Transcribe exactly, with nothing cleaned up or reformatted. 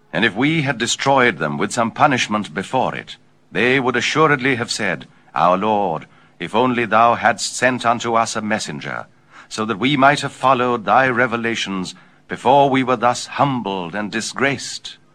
And if we had destroyed them with some punishment before it, they would assuredly have said, Our Lord, if only thou hadst sent unto us a messenger, so that we might have followed thy revelations before we were thus humbled and disgraced.